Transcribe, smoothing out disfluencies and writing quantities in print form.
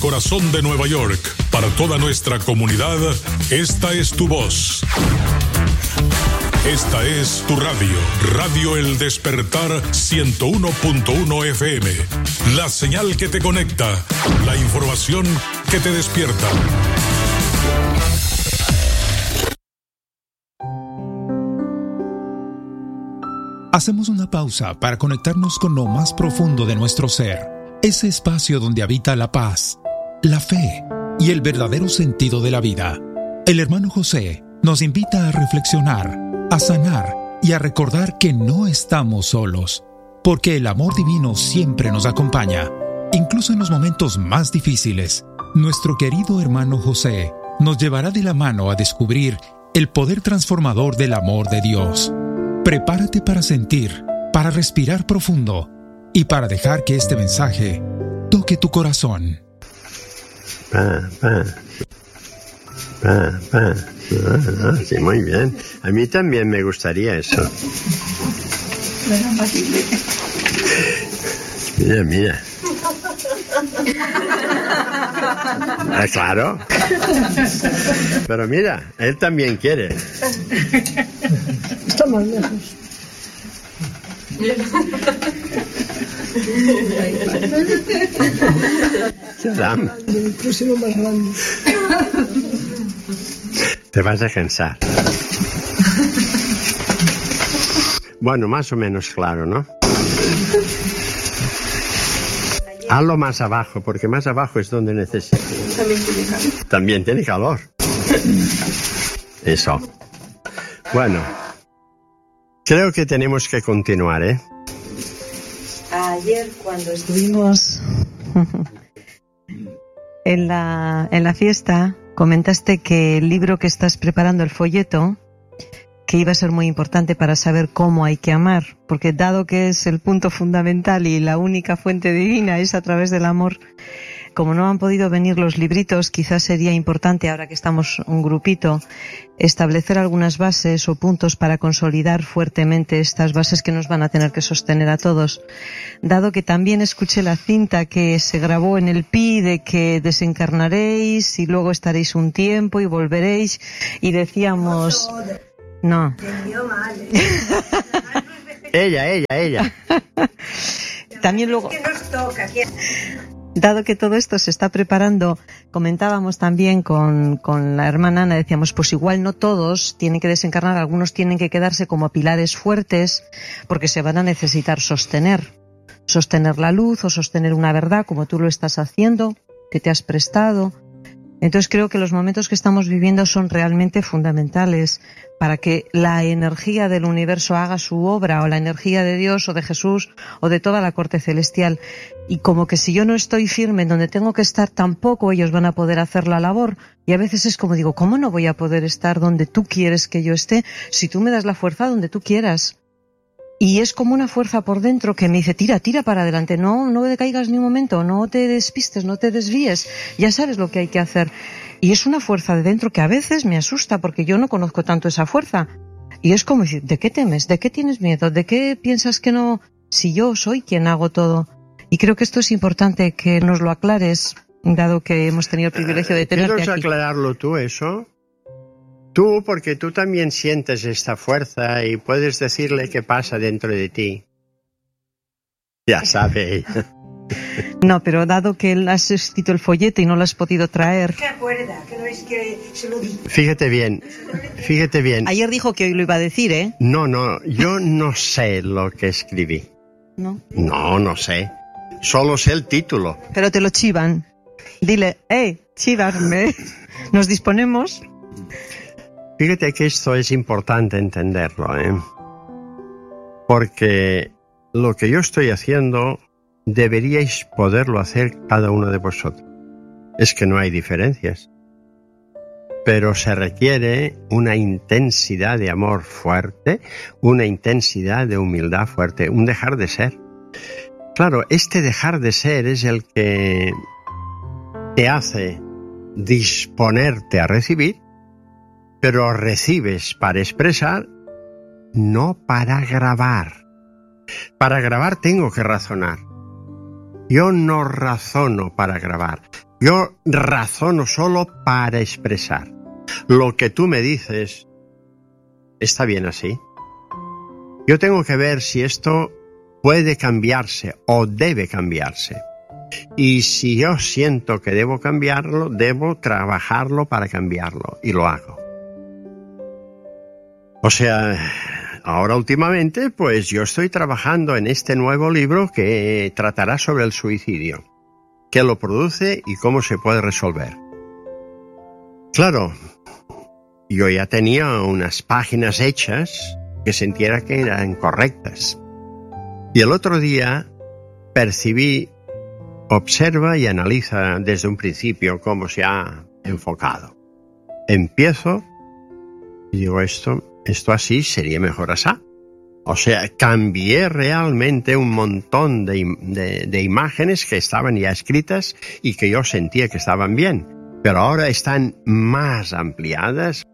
Corazón de Nueva York, para toda nuestra comunidad, esta es tu voz. Esta es tu radio, Radio El Despertar 101.1 FM. La señal que te conecta, la información que te despierta. Hacemos una pausa para conectarnos con lo más profundo de nuestro ser, ese espacio donde habita la paz, la fe y el verdadero sentido de la vida. El hermano José nos invita a reflexionar, a sanar y a recordar que no estamos solos, porque el amor divino siempre nos acompaña, incluso en los momentos más difíciles. Nuestro querido hermano José nos llevará de la mano a descubrir el poder transformador del amor de Dios. Prepárate para sentir, para respirar profundo y para dejar que este mensaje toque tu corazón. Sí, muy bien. A mí también me gustaría eso. Mira. Ah, claro. Pero mira, él también quiere. Está más lejos. El próximo más grande. Te vas a cansar. Bueno, más o menos claro, ¿no? Hazlo más abajo, porque más abajo es donde necesito. También tiene calor. Eso. Bueno, creo que tenemos que continuar, ¿eh? Ayer, cuando estuvimos en la fiesta, comentaste que el libro que estás preparando, el folleto, que iba a ser muy importante para saber cómo hay que amar, porque dado que es el punto fundamental y la única fuente divina es a través del amor, como no han podido venir los libritos, quizás sería importante, ahora que estamos un grupito, establecer algunas bases o puntos para consolidar fuertemente estas bases que nos van a tener que sostener a todos. Dado que también escuché la cinta que se grabó en el PI de que desencarnaréis y luego estaréis un tiempo y volveréis, y decíamos... No. Ella. También luego... Dado que todo esto se está preparando, comentábamos también con la hermana Ana, decíamos, pues igual no todos tienen que desencarnar, algunos tienen que quedarse como pilares fuertes porque se van a necesitar sostener la luz o sostener una verdad como tú lo estás haciendo, que te has prestado. Entonces creo que los momentos que estamos viviendo son realmente fundamentales para que la energía del universo haga su obra, o la energía de Dios o de Jesús o de toda la corte celestial. Y como que si yo no estoy firme en donde tengo que estar, tampoco ellos van a poder hacer la labor. Y a veces es como digo, ¿cómo no voy a poder estar donde tú quieres que yo esté si tú me das la fuerza donde tú quieras? Y es como una fuerza por dentro que me dice, tira para adelante, no decaigas ni un momento, no te despistes, no te desvíes, ya sabes lo que hay que hacer. Y es una fuerza de dentro que a veces me asusta porque yo no conozco tanto esa fuerza. Y es como decir, ¿de qué temes? ¿De qué tienes miedo? ¿De qué piensas que no? Si yo soy quien hago todo. Y creo que esto es importante que nos lo aclares, dado que hemos tenido el privilegio de tenerte aquí. ¿Quieres aclararlo tú eso? Tú, porque tú también sientes esta fuerza y puedes decirle qué pasa dentro de ti. Ya sabe ella. No, pero dado que has escrito el folleto y no lo has podido traer... ¿Se acuerda? Que no es que se lo dije. Fíjate bien. Ayer dijo que hoy lo iba a decir, ¿eh? No, yo no sé lo que escribí. ¿No? No sé. Solo sé el título. Pero te lo chivan. Dile, chivarme. Nos disponemos... Fíjate que esto es importante entenderlo, ¿eh? Porque lo que yo estoy haciendo deberíais poderlo hacer cada uno de vosotros. Es que no hay diferencias. Pero se requiere una intensidad de amor fuerte, una intensidad de humildad fuerte, un dejar de ser. Claro, este dejar de ser es el que te hace disponerte a recibir, pero recibes para expresar, no para grabar. Para grabar tengo que razonar. Yo no razono para grabar. Yo razono solo para expresar. Lo que tú me dices está bien así. Yo tengo que ver si esto puede cambiarse o debe cambiarse. Y si yo siento que debo cambiarlo, debo trabajarlo para cambiarlo. Y lo hago. O sea, ahora últimamente, pues yo estoy trabajando en este nuevo libro que tratará sobre el suicidio. Qué lo produce y cómo se puede resolver. Claro, yo ya tenía unas páginas hechas que sintiera que eran correctas. Y el otro día percibí, observa y analiza desde un principio cómo se ha enfocado. Empiezo y digo, esto así sería mejor así. O sea, cambié realmente un montón de imágenes que estaban ya escritas y que yo sentía que estaban bien. Pero ahora están más ampliadas,